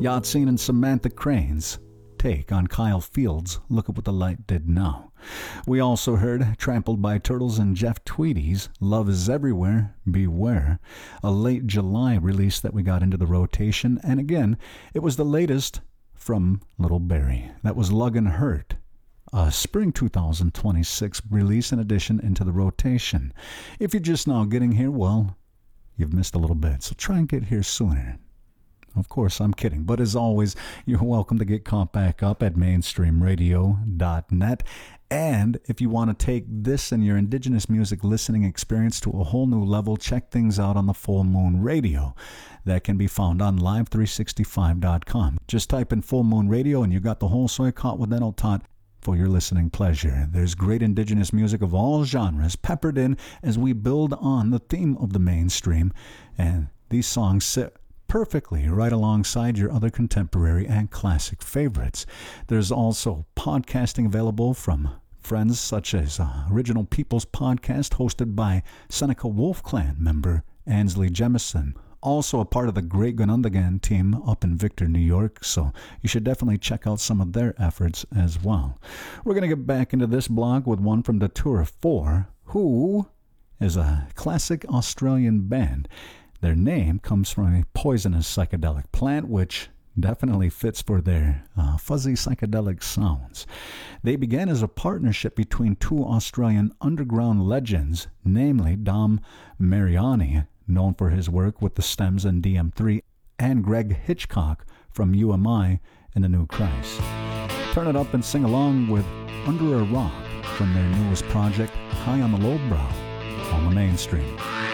Yatsine and Samantha Crane's take on Kyle Fields' Look at What the Light Did Now. We also heard Trampled by Turtles and Jeff Tweedy's Love is Everywhere, Beware, a late July release that we got into the rotation, and again, it was the latest from Little Barrie. That was Lug and Hurt, a spring 2026 release in addition into the rotation. If you're just now getting here, well, you've missed a little bit, so try and get here sooner. Of course, I'm kidding, but as always, you're welcome to get caught back up at mainstreamradio.net. And if you want to take this and your indigenous music listening experience to a whole new level, check things out on the Full Moon Radio. That can be found on live365.com. Just type in Full Moon Radio and you got the whole soy caught with dental tot for your listening pleasure. There's great indigenous music of all genres peppered in as we build on the theme of the mainstream, and these songs sit perfectly right alongside your other contemporary and classic favorites. There's also podcasting available from friends such as Original People's Podcast, hosted by Seneca Wolf Clan member Ansley Jemison, also a part of the Great Gunundagan team up in Victor, New York, so you should definitely check out some of their efforts as well. We're going to get back into this blog with one from Datura 4, who is a classic Australian band. Their name comes from a poisonous psychedelic plant, which definitely fits for their fuzzy psychedelic sounds. They began as a partnership between two Australian underground legends, namely Dom Mariani, known for his work with the Stems and DM3, and Greg Hitchcock from UMI and the New Christ. Turn it up and sing along with Under a Rock from their newest project, High on the Lowbrow, on the Mainstream.